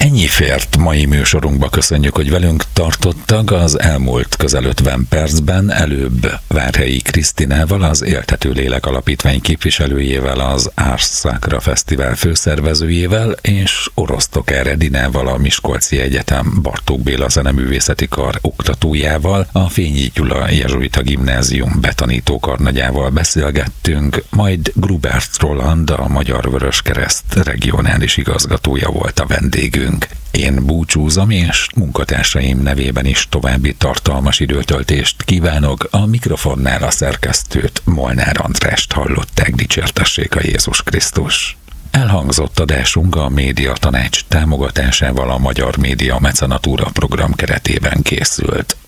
Ennyi fért mai műsorunkba, köszönjük, hogy velünk tartottak. Az elmúlt közel 50 percben előbb Várhelyi Krisztinával, az Éltető Lélek Alapítvány képviselőjével, az Ars Sacra Fesztivál főszervezőjével és Orosztok Edinával, a Miskolci Egyetem Bartók Béla Zeneművészeti Kar oktatójával, a Fényi Gyula Jezsuita Gimnázium betanító karnagyával beszélgettünk, majd Grubert Roland, a Magyar Vöröskereszt regionális igazgatója volt a vendégünk. Én búcsúzom, és munkatársaim nevében is további tartalmas időtöltést kívánok. A mikrofonnál a szerkesztőt, Molnár Andrást hallották, dicsértessék a Jézus Krisztus. Elhangzott adásunk a Média Tanács támogatásával a Magyar Média Mecenatúra program keretében készült.